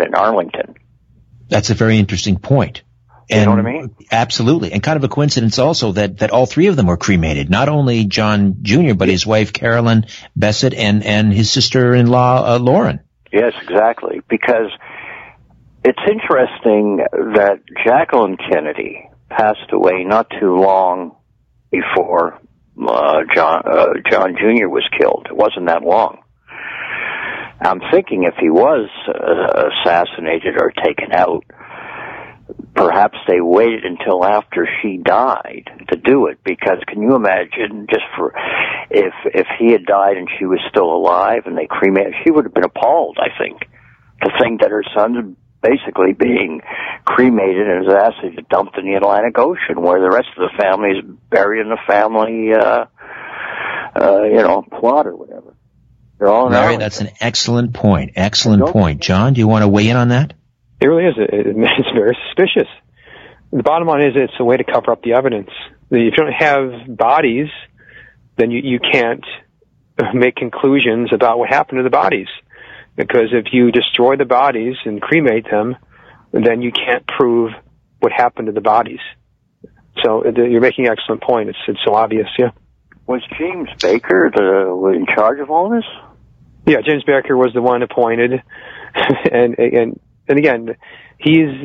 in Arlington. That's a very interesting point. And you know what I mean? Absolutely. And kind of a coincidence also that all three of them were cremated. Not only John Jr., but his wife, Carolyn Bessette, and his sister-in-law, Lauren. Yes, exactly. Because it's interesting that Jacqueline Kennedy passed away not too long before John Jr. was killed. It wasn't that long. I'm thinking if he was assassinated or taken out, perhaps they waited until after she died to do it, because can you imagine just for if he had died and she was still alive and they cremated, she would have been appalled, I think, to think that her son's basically being cremated and his ashes dumped in the Atlantic Ocean, where the rest of the family is buried in the family, plot or whatever. They're all Larry, that's an excellent point. Excellent point. John, do you want to weigh in on that? It really is. It's very suspicious. The bottom line is it's a way to cover up the evidence. If you don't have bodies, then you can't make conclusions about what happened to the bodies. Because if you destroy the bodies and cremate them, then you can't prove what happened to the bodies. So you're making an excellent point. It's so obvious, yeah. Was James Baker in charge of all this? Yeah, James Baker was the one appointed, and again, he's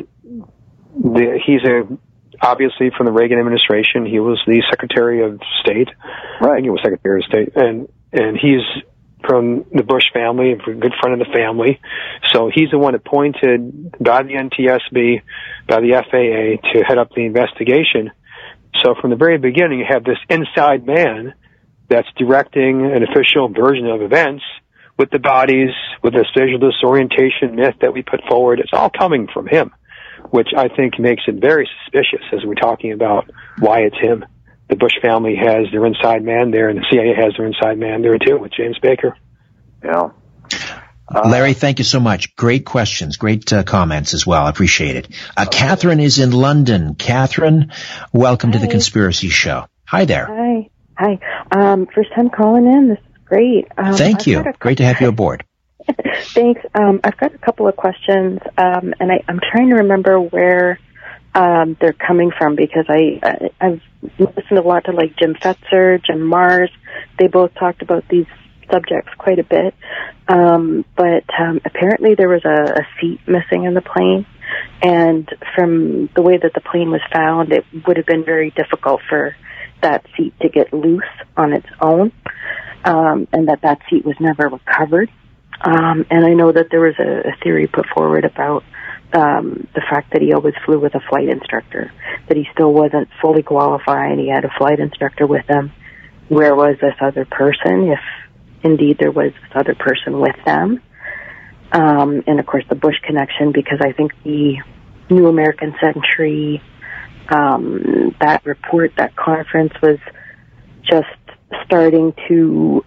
obviously from the Reagan administration. He was the Secretary of State. Right. He was Secretary of State, and he's from the Bush family, a good friend of the family. So he's the one appointed by the NTSB, by the FAA to head up the investigation. So from the very beginning, you have this inside man that's directing an official version of events with the bodies, with this visual disorientation myth that we put forward. It's all coming from him, which I think makes it very suspicious as we're talking about why it's him. The Bush family has their inside man there, and the CIA has their inside man there too, with James Baker. Yeah. Larry, thank you so much. Great questions, great comments as well. I appreciate it. Catherine is in London. Catherine, welcome to the Conspiracy Show. Hi there. Hi. First time calling in. This is great. Thank you. Great to have you aboard. Thanks. I've got a couple of questions, and I'm trying to remember where they're coming from, because I've listened a lot to like Jim Fetzer, Jim Mars. They both talked about these subjects quite a bit, but apparently there was a seat missing in the plane, and from the way that the plane was found, it would have been very difficult for that seat to get loose on its own, and that seat was never recovered. And I know that there was a theory put forward about the fact that he always flew with a flight instructor, that he still wasn't fully qualified. He had a flight instructor with him. Where was this other person, if indeed there was this other person with them? And of course the Bush connection, because I think the New American Century, that report, that conference was just starting to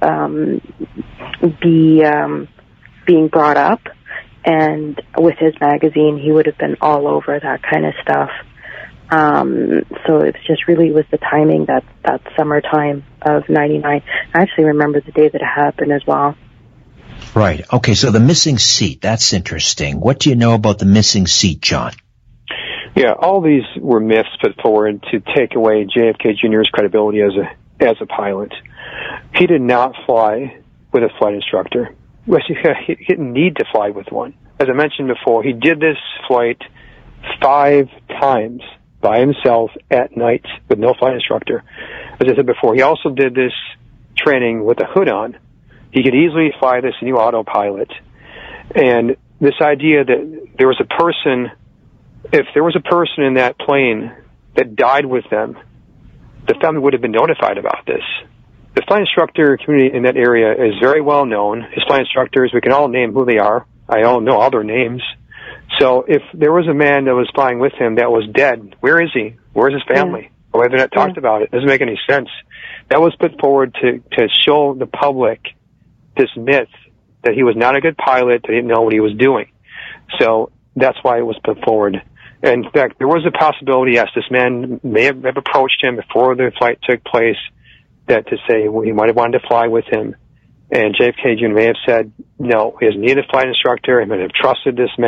being brought up, and with his magazine he would have been all over that kind of stuff. So it just really was the timing, that summertime of 99. I actually remember the day that it happened as well. Right. Okay, so the missing seat, that's interesting. What do you know about the missing seat, John? Yeah, all these were myths put forward to take away JFK Jr.'s credibility as a pilot. He did not fly with a flight instructor. He didn't need to fly with one. As I mentioned before, he did this flight 5 times by himself at night with no flight instructor. As I said before, he also did this training with a hood on. He could easily fly this new autopilot. And this idea that there was a person, if there was a person in that plane that died with them, the family would have been notified about this. The flight instructor community in that area is very well known. His flight instructors, we can all name who they are. I all know all their names. So if there was a man that was flying with him that was dead, where is he? Where's his family? Yeah. Or whether not talked about it, doesn't make any sense. That was put forward to show the public this myth that he was not a good pilot, that he didn't know what he was doing. So that's why it was put forward. And in fact, there was a possibility, yes, this man may have approached him before the flight took place, that to say he might have wanted to fly with him. And JFK Jr. may have said, no, he doesn't need a flight instructor. He might have trusted this man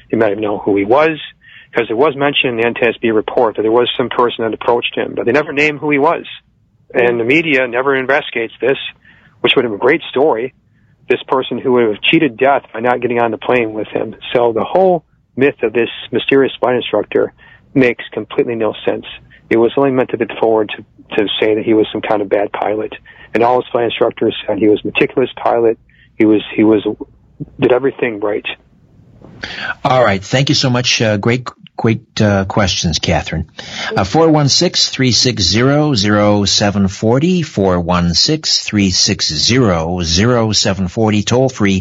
You might have known who he was, because it was mentioned in the NTSB report that there was some person that approached him, but they never named who he was. And the media never investigates this, which would have been a great story. This person who would have cheated death by not getting on the plane with him. So the whole myth of this mysterious flight instructor makes completely no sense. It was only meant to put forward to say that he was some kind of bad pilot. And all his flight instructors said he was a meticulous pilot. He did everything right. All right. Thank you so much. Great questions, Catherine. 416-360-0740, 416-360-0740, toll free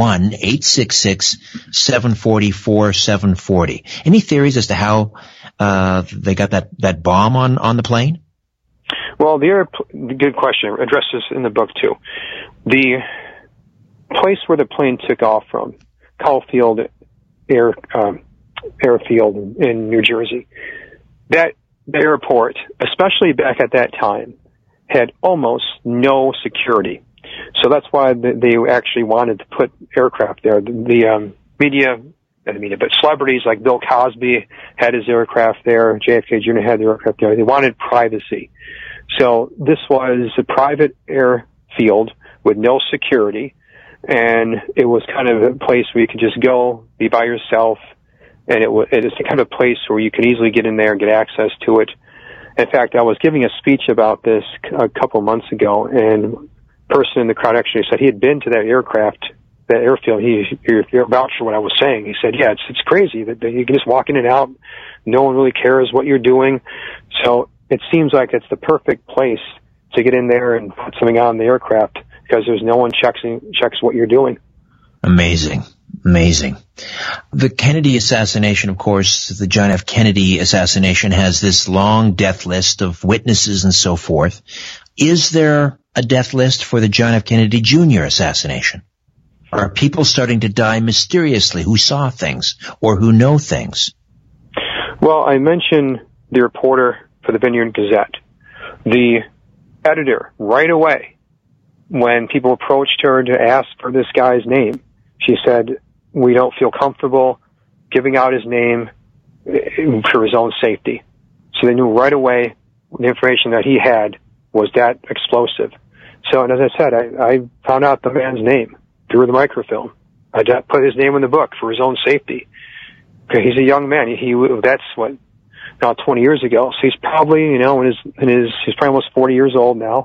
1-866-740-4740. Any theories as to how they got that bomb on the plane? Well, good question. Address this in the book too. The place where the plane took off from, Caulfield Airfield in New Jersey, that airport, especially back at that time, had almost no security. So that's why they actually wanted to put aircraft there. The media, but celebrities like Bill Cosby had his aircraft there. JFK Jr. had the aircraft there. They wanted privacy. So this was a private airfield with no security, and it was kind of a place where you could just go, be by yourself, and it is the kind of place where you can easily get in there and get access to it. In fact, I was giving a speech about this a couple months ago, and a person in the crowd actually said he had been to that airfield. He vouched for what I was saying. He said, yeah, it's crazy that you can just walk in and out. No one really cares what you're doing. So it seems like it's the perfect place to get in there and put something on the aircraft, because there's no one checks what you're doing. Amazing. The Kennedy assassination, of course, the John F. Kennedy assassination has this long death list of witnesses and so forth. Is there a death list for the John F. Kennedy Jr. assassination? Are people starting to die mysteriously who saw things or who know things? Well, I mentioned the reporter for the Vineyard Gazette. The editor, right away, when people approached her to ask for this guy's name, she said, we don't feel comfortable giving out his name for his own safety. So they knew right away the information that he had was that explosive. So, and as I said, I found out the man's name through the microfilm. I put his name in the book for his own safety. Okay, he's a young man. That's what, now 20 years ago. So he's probably, he's probably almost 40 years old now.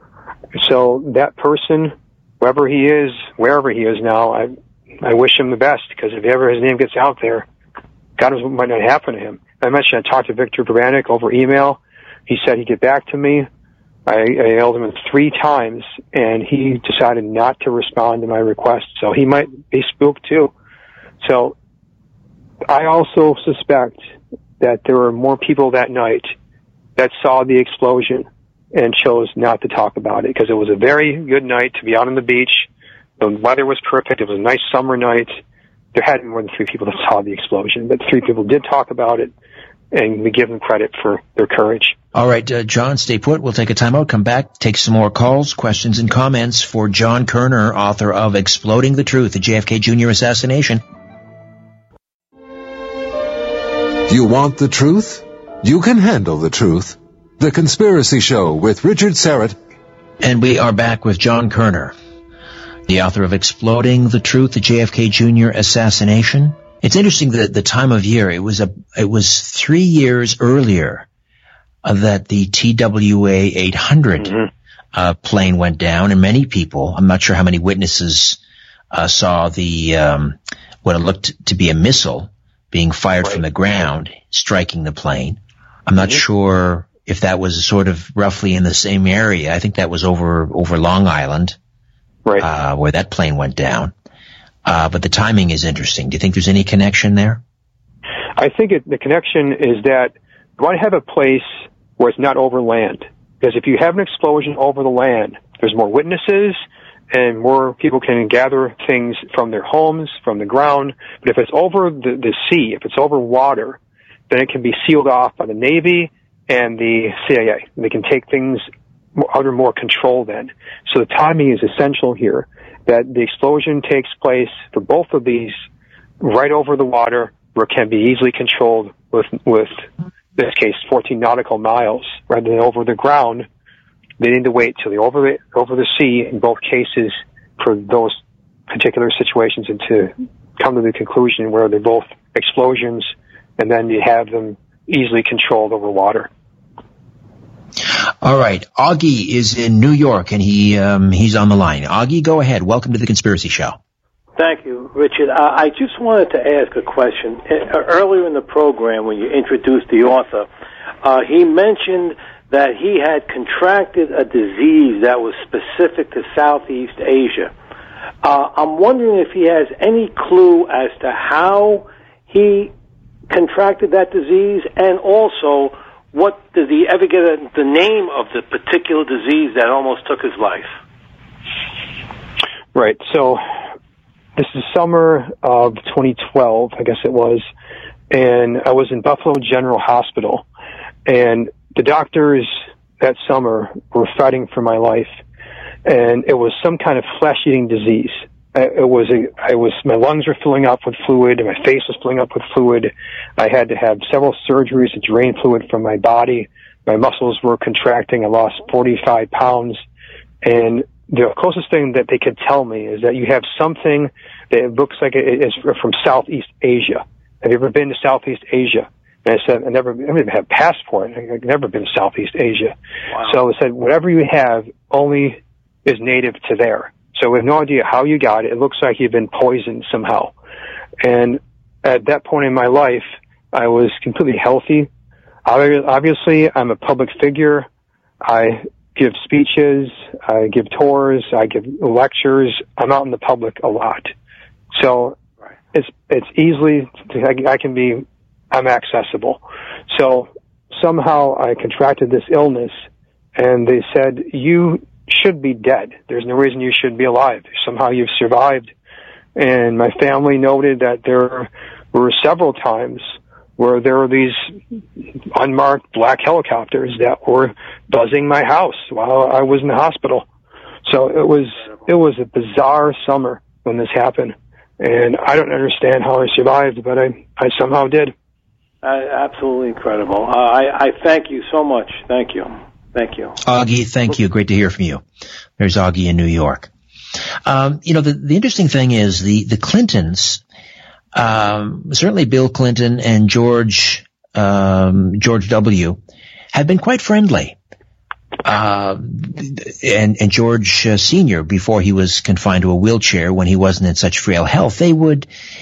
So that person, whoever he is, wherever he is now, I wish him the best, because if ever his name gets out there, God knows what might not happen to him. I mentioned I talked to Victor Probanik over email. He said he'd get back to me. I emailed him 3 times, and he decided not to respond to my request. So he might be spooked too. So I also suspect that there were more people that night that saw the explosion and chose not to talk about it, because it was a very good night to be out on the beach. The weather was perfect. It was a nice summer night. There had been more than 3 people that saw the explosion, but 3 people did talk about it, and we give them credit for their courage. All right, John, stay put. We'll take a timeout, come back, take some more calls, questions, and comments for John Kerner, author of Exploding the Truth, the JFK Jr. Assassination. You want the truth? You can handle the truth. The Conspiracy Show with Richard Syrett. And we are back with John Kerner, the author of Exploding the Truth, the JFK Jr. Assassination. It's interesting that the time of year, it was 3 years earlier that the TWA 800 plane went down, and many people, I'm not sure how many witnesses saw the what it looked to be a missile being fired from the ground, striking the plane. I'm not sure if that was sort of roughly in the same area. I think that was over Long Island, where that plane went down. But the timing is interesting. Do you think there's any connection there? I think the connection is that you want to have a place where it's not over land. Because if you have an explosion over the land, there's more witnesses and more people can gather things from their homes, from the ground. But if it's over the sea, if it's over water, then it can be sealed off by the Navy and the CIA. They can take things under more control then. So the timing is essential here, that the explosion takes place for both of these right over the water where it can be easily controlled with in this case 14 nautical miles rather than over the ground. They need to wait till they're over the sea in both cases for those particular situations and to come to the conclusion where they're both explosions, and then you have them easily controlled over water. All right. Augie is in New York, and he's on the line. Augie, go ahead. Welcome to The Conspiracy Show. Thank you, Richard. I just wanted to ask a question. Earlier in the program, when you introduced the author, he mentioned that he had contracted a disease that was specific to Southeast Asia. I'm wondering if he has any clue as to how he contracted that disease, and also, what did he ever get the name of the particular disease that almost took his life? Right. So this is summer of 2012, I guess it was, and I was in Buffalo General Hospital, and the doctors that summer were fighting for my life, and it was some kind of flesh-eating disease. My lungs were filling up with fluid, and my face was filling up with fluid. I had to have several surgeries to drain fluid from my body. My muscles were contracting. I lost 45 pounds. And the closest thing that they could tell me is that you have something that looks like it is from Southeast Asia. Have you ever been to Southeast Aza? And I said, I don't even have a passport. I've never been to Southeast Asia. Wow. So I said, whatever you have only is native to there. So we have no idea how you got it. It looks like you've been poisoned somehow. And at that point in my life, I was completely healthy. Obviously, I'm a public figure. I give speeches. I give tours. I give lectures. I'm out in the public a lot. So it's easily, I'm accessible. So somehow I contracted this illness, and they said, you should be dead. There's no reason you should be alive. Somehow you've survived. And my family noted that there were several times where there were these unmarked black helicopters that were buzzing my house while I was in the hospital. So it was a bizarre summer when this happened. And I don't understand how I survived, but I somehow did. Absolutely incredible. I thank you so much. Thank you. Thank you. Augie, thank you. Great to hear from you. There's Augie in New York. The interesting thing is the Clintons, certainly Bill Clinton and George W., have been quite friendly. And George Sr., before he was confined to a wheelchair when he wasn't in such frail health, they would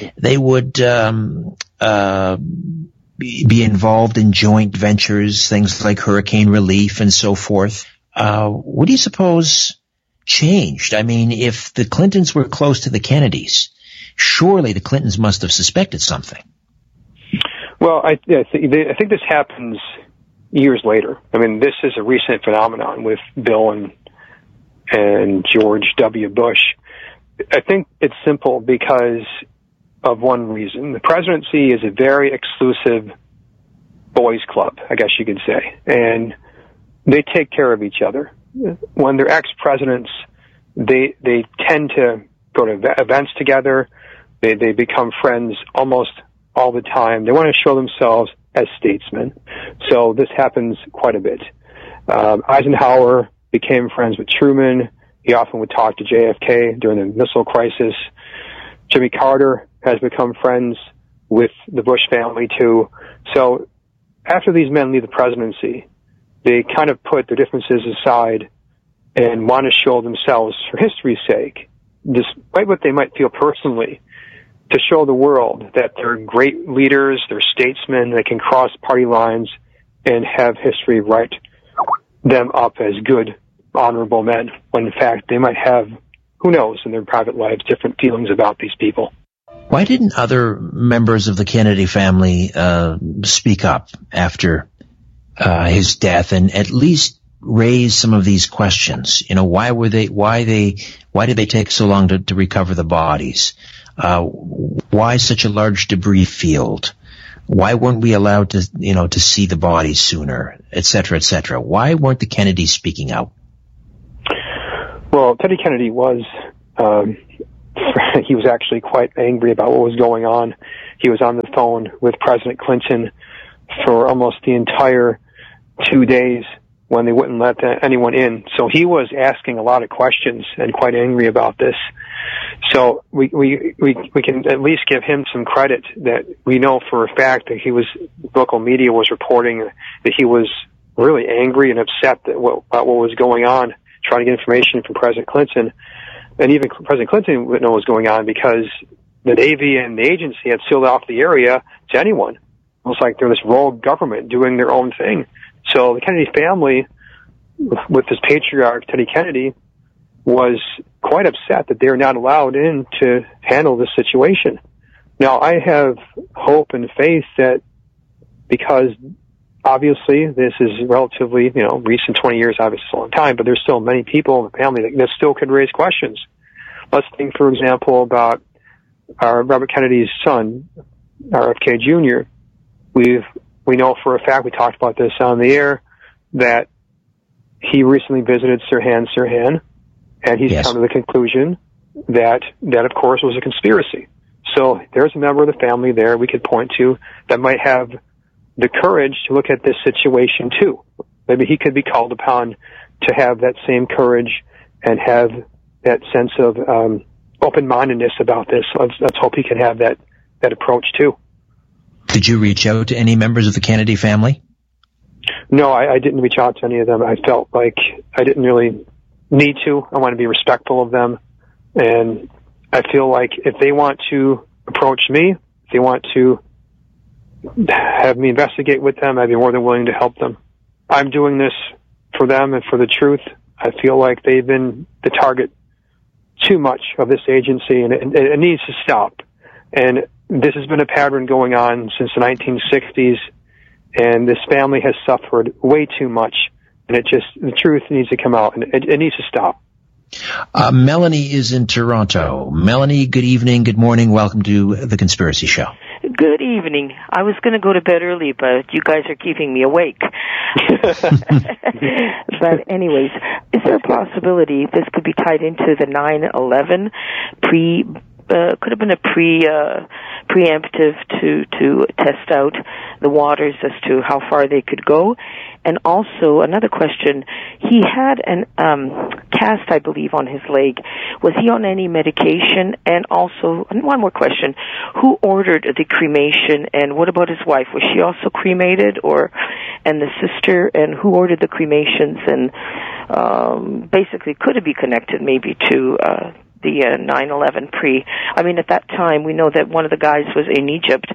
be involved in joint ventures, things like hurricane relief and so forth. What do you suppose changed? I mean, if the Clintons were close to the Kennedys, surely the Clintons must have suspected something. Well, I think this happens years later. I mean, this is a recent phenomenon with Bill and George W. Bush. I think it's simple because of one reason. The presidency is a very exclusive boys club, I guess you could say, and they take care of each other. When they're ex-presidents, they tend to go to events together. They become friends almost all the time. They want to show themselves as statesmen. So this happens quite a bit. Eisenhower became friends with Truman. He often would talk to JFK during the missile crisis. Jimmy Carter has become friends with the Bush family too. So after these men leave the presidency, they kind of put their differences aside and want to show themselves, for history's sake, despite what they might feel personally, to show the world that they're great leaders, they're statesmen, they can cross party lines and have history write them up as good, honorable men, when in fact they might have, who knows, in their private lives, different feelings about these people. Why didn't other members of the Kennedy family speak up after his death and at least raise some of these questions? You know, why did they take so long to recover the bodies? Why such a large debris field? Why weren't we allowed to see the bodies sooner, et cetera, et cetera? Why weren't the Kennedys speaking out? Well, Teddy Kennedy was he was actually quite angry about what was going on. He was on the phone with President Clinton for almost the entire 2 days when they wouldn't let anyone in. So he was asking a lot of questions and quite angry about this. So we can at least give him some credit that we know for a fact that local media was reporting that he was really angry and upset about what was going on, trying to get information from President Clinton. And even President Clinton wouldn't know what was going on because the Navy and the agency had sealed off the area to anyone. It was like they're this rogue government doing their own thing. So the Kennedy family, with this patriarch, Teddy Kennedy, was quite upset that they're not allowed in to handle this situation. Now, I have hope and faith that because obviously this is relatively, recent 20 years, obviously a long time, but there's still many people in the family that still could raise questions. Let's think, for example, about our Robert Kennedy's son, RFK Jr. We know for a fact, we talked about this on the air, that he recently visited Sirhan Sirhan, and he's come to the conclusion that of course was a conspiracy. So there's a member of the family there we could point to that might have the courage to look at this situation too. Maybe he could be called upon to have that same courage and have that sense of open-mindedness about this. Let's hope he can have that approach too. Did you reach out to any members of the Kennedy family? No, I didn't reach out to any of them. I felt like I didn't really need to. I want to be respectful of them. And I feel like if they want to approach me, if they want to have me investigate with them, I'd be more than willing to help them. I'm doing this for them and for the truth. I feel like they've been the target too much of this agency, and it needs to stop. And this has been a pattern going on since the 1960s, and this family has suffered way too much, and the truth needs to come out, and it needs to stop. Melanie is in Toronto. Melanie, good evening, good morning, welcome to The Conspiracy Show. Good evening. I was going to go to bed early, but you guys are keeping me awake. But anyways, is there a possibility this could be tied into the 9/11 could have been a preemptive to test out the waters as to how far they could go? And also, another question, he had an cast, I believe, on his leg. Was he on any medication? And also, one more question, who ordered the cremation, and what about his wife? Was she also cremated, and the sister, and who ordered the cremations? And basically, could it be connected maybe to the 9/11 at that time, we know that one of the guys was in Egypt,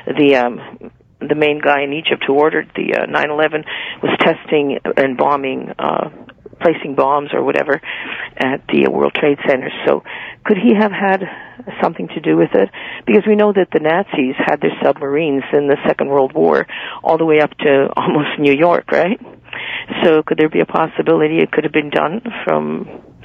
the main guy in Egypt who ordered the 9/11 was testing and bombing, placing bombs or whatever at the World Trade Center. So could he have had something to do with it? Because we know that the Nazis had their submarines in the Second World War all the way up to almost New York, right? So could there be a possibility it could have been done from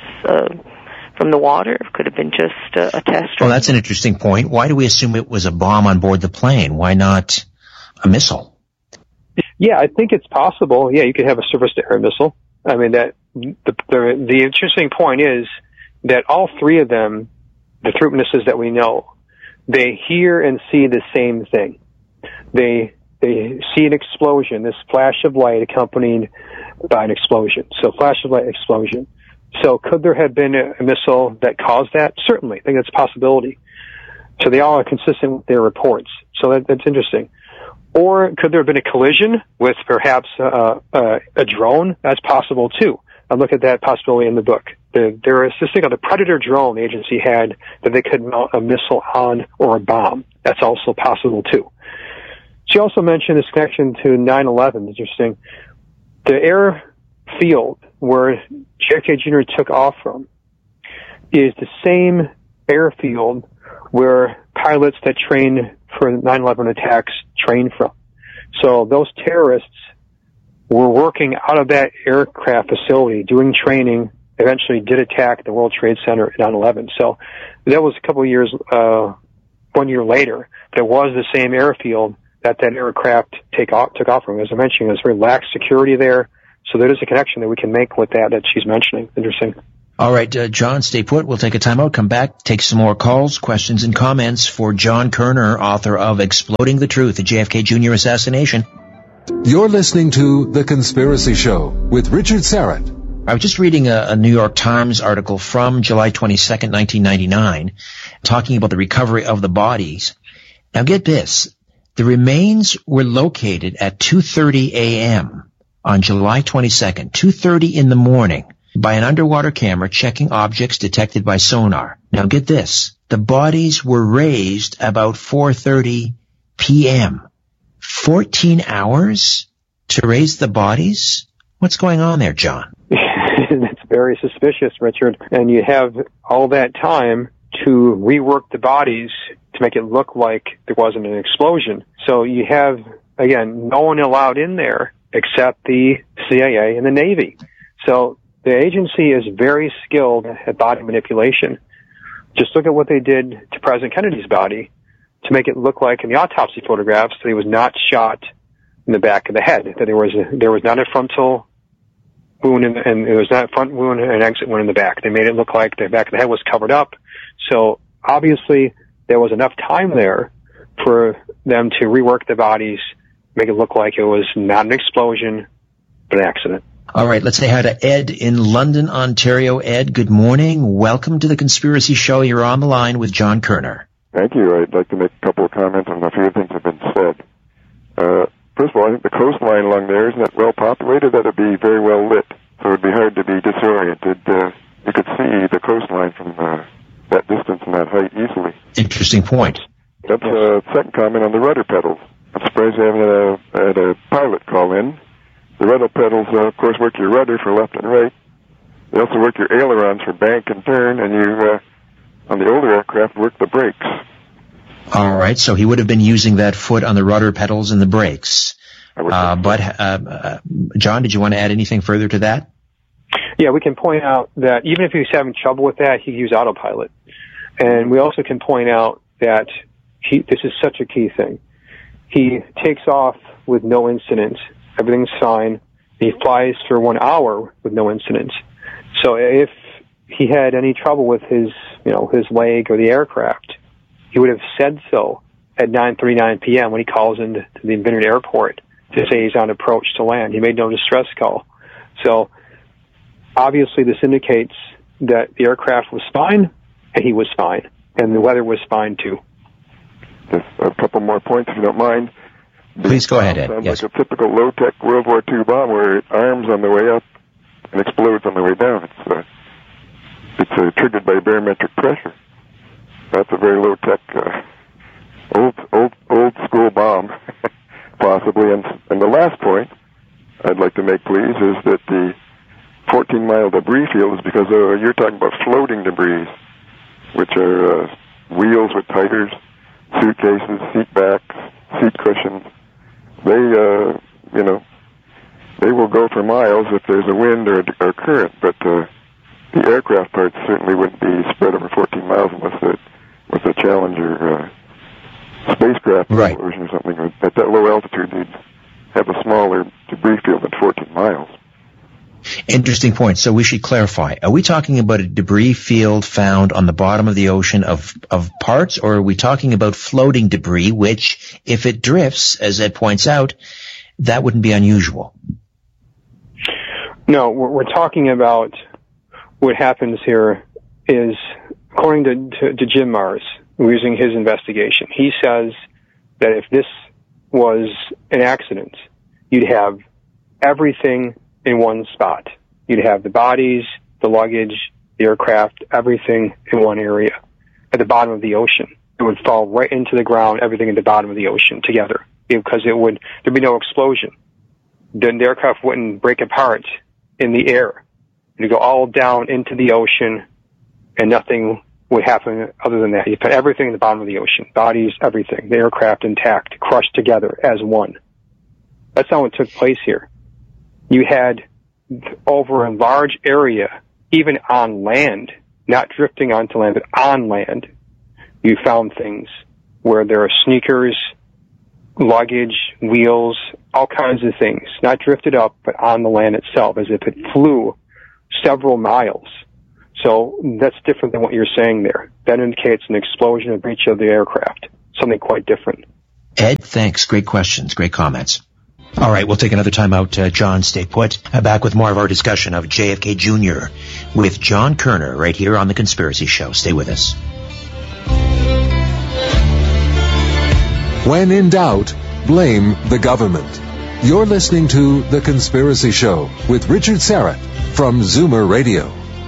the water? It could have been just a test. Well, that's an interesting point. Why do we assume it was a bomb on board the plane? Why not a missile? Yeah, I think it's possible. Yeah, you could have a surface-to-air missile. I mean, that the interesting point is that all three of them, the three witnesses that we know, they hear and see the same thing. They see an explosion, this flash of light accompanied by an explosion. So flash of light, explosion. So could there have been a missile that caused that? Certainly. I think that's a possibility. So they all are consistent with their reports. So that's interesting. Or could there have been a collision with perhaps a drone? That's possible too. I look at that possibility in the book. There is this thing called a Predator drone the agency had that they could mount a missile on or a bomb. That's also possible too. She also mentioned this connection to 9/11. Interesting. The airfield where JFK Jr. took off from is the same airfield where pilots that train for 9/11 attacks train from. So those terrorists were working out of that aircraft facility, doing training, eventually did attack the World Trade Center at 9/11. So that was a couple of years, 1 year later. There was the same airfield that aircraft took off from. As I mentioned, there's very lax security there. So there is a connection that we can make with that she's mentioning. Interesting. All right, John, stay put. We'll take a timeout, come back, take some more calls, questions, and comments for John Kerner, author of Exploding the Truth, the JFK Jr. Assassination. You're listening to The Conspiracy Show with Richard Syrett. I was just reading a New York Times article from July 22nd, 1999, talking about the recovery of the bodies. Now get this. The remains were located at 2:30 a.m. on July 22nd, 2:30 in the morning, by an underwater camera checking objects detected by sonar. Now get this. The bodies were raised about 4:30 p.m. 14 hours to raise the bodies? What's going on there, John? That's very suspicious, Richard. And you have all that time to rework the bodies to make it look like there wasn't an explosion. So you have, again, no one allowed in there except the CIA and the Navy. So the agency is very skilled at body manipulation. Just look at what they did to President Kennedy's body to make it look like in the autopsy photographs that he was not shot in the back of the head, that there was not a frontal wound and there was not a front wound and an exit wound in the back. They made it look like the back of the head was covered up. So obviously there was enough time there for them to rework the bodies, make it look like it was not an explosion, but an accident. All right, let's say hi to Ed in London, Ontario. Ed, good morning. Welcome to The Conspiracy Show. You're on the line with John Kerner. Thank you. I'd like to make a couple of comments on a few things that have been said. First of all, I think the coastline along there isn't that well populated. That would be very well lit, so it would be hard to be disoriented. You could see the coastline from that distance and that height easily. Interesting point. That's a second comment on the rudder pedals. I'm surprised they haven't had a pilot call in. The rudder pedals, of course, work your rudder for left and right. They also work your ailerons for bank and turn, and you, on the older aircraft, work the brakes. All right, so he would have been using that foot on the rudder pedals and the brakes. John, did you want to add anything further to that? Yeah, we can point out that even if he was having trouble with that, he used autopilot. And we also can point out that this is such a key thing. He takes off with no incident. Everything's fine. He flies for 1 hour with no incident. So if he had any trouble with his leg or the aircraft, he would have said so at 9:39 p.m. when he calls into the Vineyard Airport to say he's on approach to land. He made no distress call. So obviously this indicates that the aircraft was fine and he was fine, and the weather was fine too. Just a couple more points, if you don't mind. Please go ahead, Ed. Sounds yes. like a typical low-tech World War II bomb where it arms on the way up and explodes on the way down. It's triggered by barometric pressure. That's a very low-tech, old-school bomb, possibly. And the last point I'd like to make, please, is that the 14-mile debris field is because you're talking about floating debris, which are wheels with tires, suitcases, seat backs, seat cushions. They will go for miles if there's a wind or current, but the aircraft parts certainly wouldn't be spread over 14 miles unless it was a Challenger spacecraft explosion or something. At that low altitude, you'd have a smaller debris field than 14 miles. Interesting point. So we should clarify. Are we talking about a debris field found on the bottom of the ocean of parts, or are we talking about floating debris, which, if it drifts, as Ed points out, that wouldn't be unusual? No, we're talking about what happens here is, according to Jim Mars, using his investigation, he says that if this was an accident, you'd have everything in one spot. You'd have the bodies, the luggage, the aircraft, everything in one area at the bottom of the ocean. It would fall right into the ground, everything at the bottom of the ocean together, because there'd be no explosion. The aircraft wouldn't break apart in the air. It'd go all down into the ocean, and nothing would happen other than that. You put everything in the bottom of the ocean, bodies, everything, the aircraft intact, crushed together as one. That's not what took place here. You had, over a large area, even on land, not drifting onto land, but on land, you found things where there are sneakers, luggage, wheels, all kinds of things, not drifted up, but on the land itself, as if it flew several miles. So that's different than what you're saying there. That indicates an explosion or breach of the aircraft, something quite different. Ed, thanks. Great questions. Great comments. All right, we'll take another time out. John, stay put. Back with more of our discussion of JFK Jr. with John Kerner right here on The Conspiracy Show. Stay with us. When in doubt, blame the government. You're listening to The Conspiracy Show with Richard Syrett from Zoomer Radio.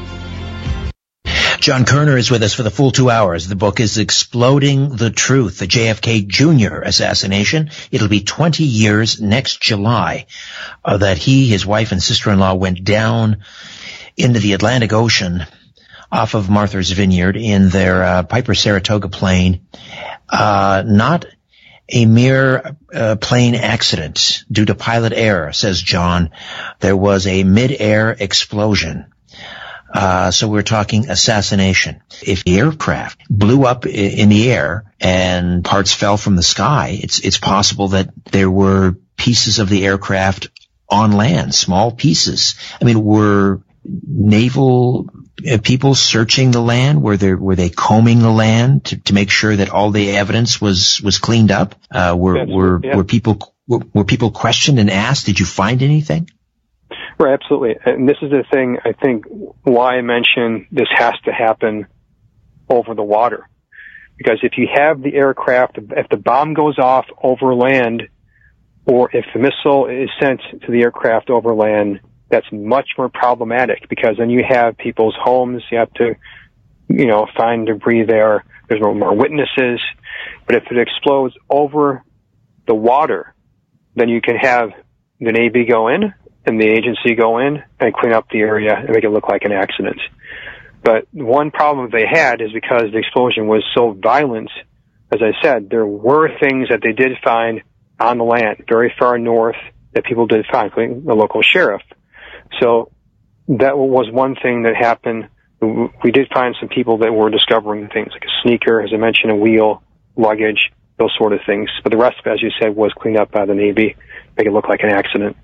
John Kerner is with us for the full 2 hours. The book is Exploding the Truth, the JFK Jr. assassination. It'll be 20 years next July that he, his wife, and sister-in-law went down into the Atlantic Ocean off of Martha's Vineyard in their Piper Saratoga plane. Not a mere plane accident due to pilot error, says John. There was a mid-air explosion. So we're talking assassination. If the aircraft blew up in the air and parts fell from the sky, it's possible that there were pieces of the aircraft on land, small pieces. I mean, were naval people searching the land? Were they combing the land to make sure that all the evidence was cleaned up? Were people questioned and asked, did you find anything? Right, absolutely. And this is the thing, I think, why I mention this has to happen over the water. Because if you have the aircraft, if the bomb goes off over land, or if the missile is sent to the aircraft over land, that's much more problematic, because then you have people's homes, you have to, find debris there, there's more witnesses. But if it explodes over the water, then you can have the Navy go in, and the agency go in and clean up the area and make it look like an accident. But one problem they had is because the explosion was so violent, as I said, there were things that they did find on the land, very far north, that people did find, including the local sheriff. So that was one thing that happened. We did find some people that were discovering things, like a sneaker, as I mentioned, a wheel, luggage, those sort of things. But the rest of it, as you said, was cleaned up by the Navy, make it look like an accident.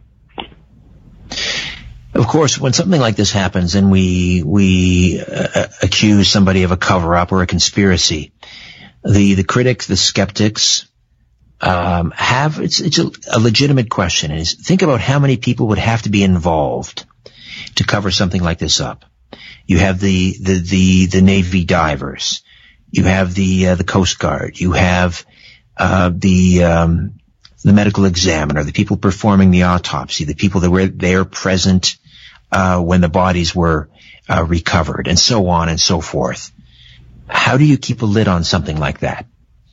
Of course, when something like this happens and we accuse somebody of a cover-up or a conspiracy, the critics, the skeptics, it's a legitimate question. Is think about how many people would have to be involved to cover something like this up. You have the Navy divers, you have the Coast Guard, you have the medical examiner, the people performing the autopsy, the people that were there present when the bodies were recovered, and so on and so forth. How do you keep a lid on something like that?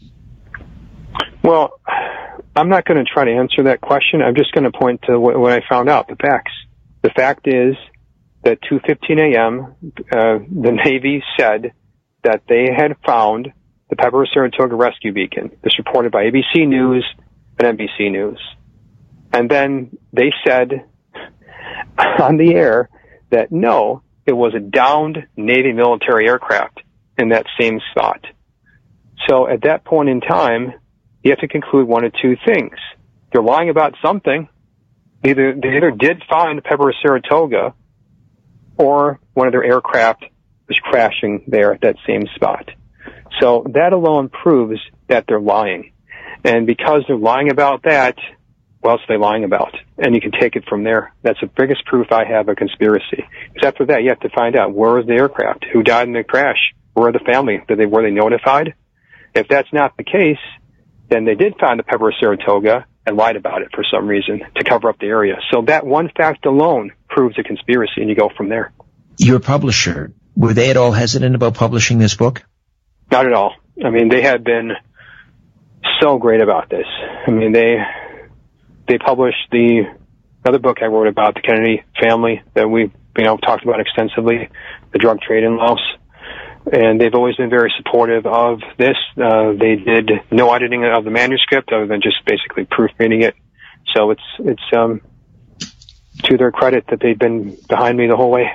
Well, I'm not going to try to answer that question. I'm just going to point to what I found out, the facts. The fact is that 2:15 a.m., the Navy said that they had found the Piper Saratoga rescue beacon. This reported by ABC News and NBC News. And then they said on the air that no, it was a downed Navy military aircraft in that same spot. So at that point in time, you have to conclude one of two things. They're lying about something. They either did find Piper Saratoga, or one of their aircraft was crashing there at that same spot. So that alone proves that they're lying. And because they're lying about that, what else are they lying about? And you can take it from there. That's the biggest proof I have of conspiracy. Because after that, you have to find out, where was the aircraft? Who died in the crash? Where are the family? Were they notified? If that's not the case, then they did find the Piper Saratoga and lied about it for some reason to cover up the area. So that one fact alone proves a conspiracy, and you go from there. Your publisher, were they at all hesitant about publishing this book? Not at all. I mean, they have been so great about this. I mean, they published the other book I wrote about, the Kennedy family, that we talked about extensively, the drug trade in Laos. And they've always been very supportive of this. They did no editing of the manuscript other than just basically proofreading it. So it's to their credit that they've been behind me the whole way.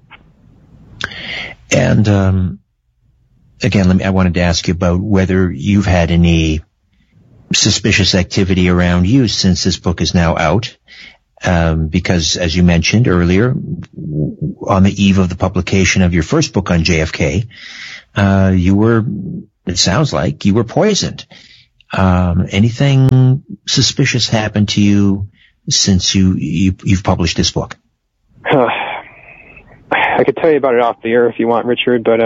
And again, I wanted to ask you about whether you've had any suspicious activity around you since this book is now out. because, as you mentioned earlier, on the eve of the publication of your first book on JFK, it sounds like you were poisoned. Anything suspicious happened to you since you've published this book? I could tell you about it off the air if you want, Richard, but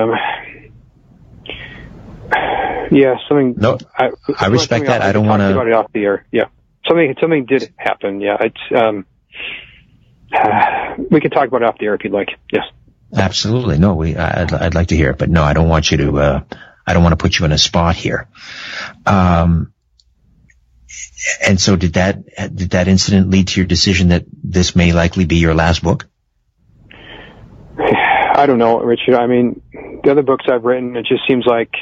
yeah, something. No, I respect that. I don't want to talk about it off the air. Yeah, something did happen. Yeah, it's we could talk about it off the air if you'd like. Yes, absolutely. No, I'd like to hear it, but no, I don't want you to. I don't want to put you in a spot here. And so did that incident lead to your decision that this may likely be your last book? I don't know, Richard. I mean, the other books I've written, it just seems like,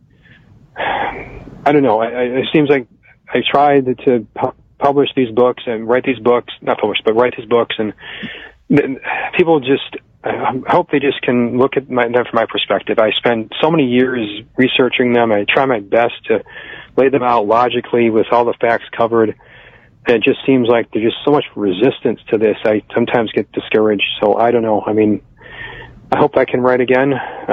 I don't know. It seems like I tried to publish these books and write these books, not publish, but write these books, and people just, I hope they just can look at them from my perspective. I spend so many years researching them. I try my best to lay them out logically with all the facts covered. And it just seems like there's just so much resistance to this. I sometimes get discouraged. So I don't know. I mean, I hope I can write again.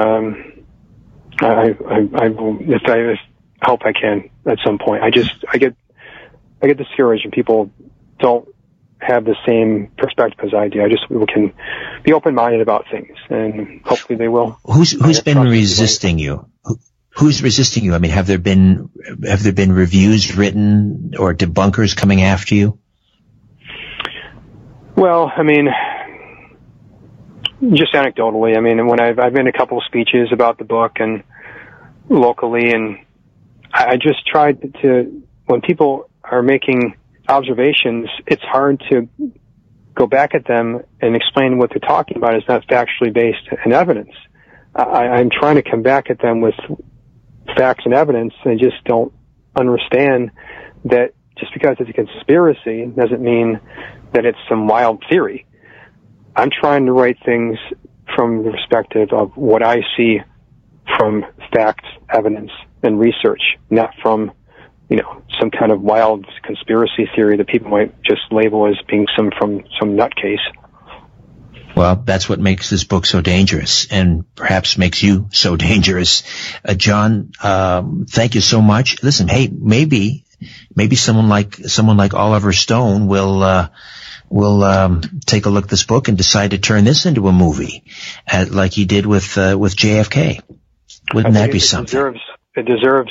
I hope I can at some point. I get discouraged when people don't have the same perspective as I do. I just can be open-minded about things, and hopefully they will. Who's been resisting you? Who's resisting you? I mean, have there been reviews written or debunkers coming after you? Well, I mean, just anecdotally. I mean, when I've been a couple of speeches about the book and locally, and I just tried to, when people are making observations, it's hard to go back at them and explain what they're talking about is not factually based in evidence. I'm trying to come back at them with facts and evidence. They just don't understand that just because it's a conspiracy doesn't mean that it's some wild theory. I'm trying to write things from the perspective of what I see from facts, evidence, and research, not from, some kind of wild conspiracy theory that people might just label as being some nutcase. Well, that's what makes this book so dangerous, and perhaps makes you so dangerous. John, thank you so much. Listen, hey, maybe someone like Oliver Stone will take a look at this book and decide to turn this into a movie, like he did with JFK. Wouldn't that be something? It deserves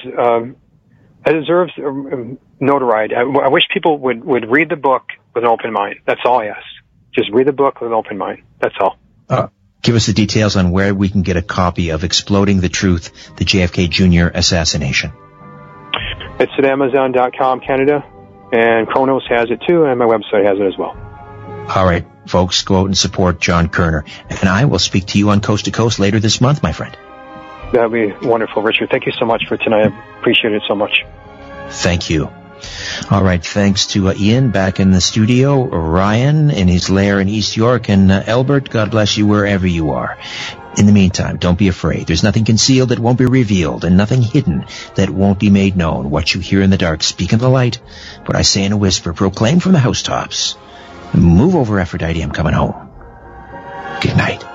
notoriety. I wish people would read the book with an open mind. That's all I ask. Just read the book with an open mind. That's all. Give us the details on where we can get a copy of Exploding the Truth, the JFK Jr. Assassination. It's at Amazon.com, Canada, and Kronos has it too, and my website has it as well. All right, folks, go out and support John Kerner. And I will speak to you on Coast to Coast later this month, my friend. That would be wonderful, Richard. Thank you so much for tonight. I appreciate it so much. Thank you. All right, thanks to Ian back in the studio, Ryan in his lair in East York, and Albert, God bless you wherever you are. In the meantime, don't be afraid. There's nothing concealed that won't be revealed, and nothing hidden that won't be made known. What you hear in the dark, speak in the light. What I say in a whisper, proclaim from the housetops. Move over, Aphrodite, I'm coming home. Good night.